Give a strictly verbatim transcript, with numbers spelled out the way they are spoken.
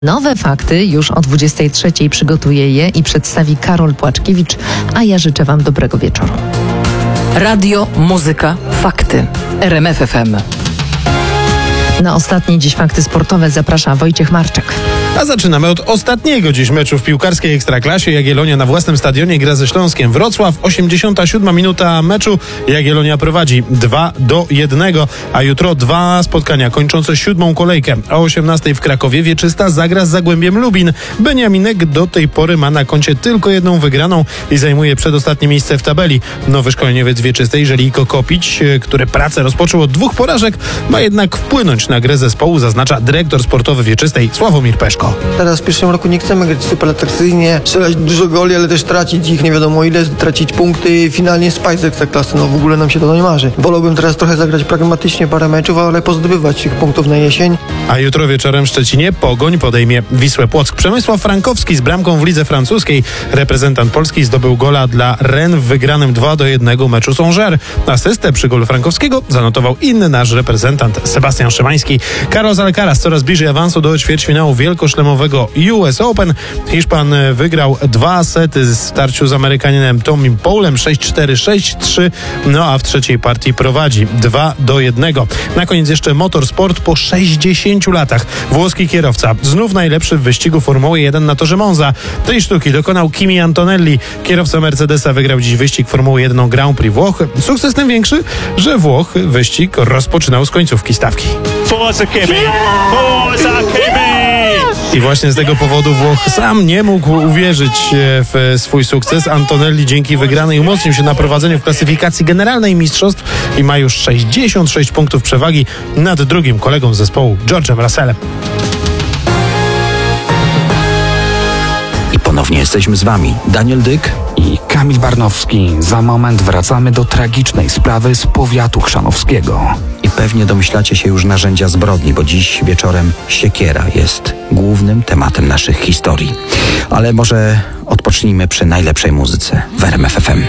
Nowe fakty już o dwudziestej trzeciej przygotuje je i przedstawi Karol Płaczkiewicz, a ja życzę Wam dobrego wieczoru. Radio, muzyka, fakty. R M F F M. Na ostatnie dziś fakty sportowe zaprasza Wojciech Marczek. A zaczynamy od ostatniego dziś meczu w piłkarskiej Ekstraklasie. Jagiellonia na własnym stadionie gra ze Śląskiem Wrocław. osiemdziesiąta siódma minuta meczu. Jagiellonia prowadzi dwa do jednego, a jutro dwa spotkania kończące siódmą kolejkę. O osiemnastej w Krakowie Wieczysta zagra z Zagłębiem Lubin. Beniaminek do tej pory ma na koncie tylko jedną wygraną i zajmuje przedostatnie miejsce w tabeli. Nowy szkoleniowiec Wieczystej, Żeliko Kopić, który pracę rozpoczął od dwóch porażek, ma jednak wpłynąć na grę zespołu, zaznacza dyrektor sportowy Wieczystej Sławomir Peszko. Teraz w pierwszym roku nie chcemy grać super atrakcyjnie, strzelać dużo goli, ale też tracić ich nie wiadomo ile, tracić punkty i finalnie spaść z Ekstraklasy. No w ogóle nam się to nie marzy. Wolałbym teraz trochę zagrać pragmatycznie parę meczów, ale pozdobywać tych punktów na jesień. A jutro wieczorem w Szczecinie Pogoń podejmie Wisłę Płock. Przemysław Frankowski z bramką w lidze francuskiej. Reprezentant Polski zdobył gola dla Rennes w wygranym dwa do jednego meczu Songers. Asystę przy golu Frankowskiego zanotował inny nasz reprezentant Sebastian Szymański. Carlos Alcaraz coraz bliżej awansu do ćwierćfinału wielkoszlemowego U S Open. Hiszpan wygrał dwa sety w starciu z Amerykaninem Tomim Paulem sześć cztery, sześć trzy, no a w trzeciej partii prowadzi dwa do jednego. Na koniec jeszcze motorsport. Po sześćdziesięciu latach włoski kierowca znów najlepszy w wyścigu Formuły jeden na torze Monza. Tej sztuki dokonał Kimi Antonelli. Kierowca Mercedesa wygrał dziś wyścig Formuły jeden Grand Prix Włoch. Sukces tym większy, że Włoch wyścig rozpoczynał z końcówki stawki. Forza Kimi! Forza Kimi! I właśnie z tego powodu Włoch sam nie mógł uwierzyć w swój sukces. Antonelli dzięki wygranej umocnił się na prowadzeniu w klasyfikacji generalnej mistrzostw i ma już sześćdziesiąt sześć punktów przewagi nad drugim kolegą zespołu, George'em Russellem. I ponownie jesteśmy z Wami, Daniel Dyk i Kamil Barnowski. Za moment wracamy do tragicznej sprawy z powiatu chrzanowskiego. I pewnie domyślacie się już narzędzia zbrodni, bo dziś wieczorem siekiera jest głównym tematem naszych historii. Ale może odpocznijmy przy najlepszej muzyce w R M F F M.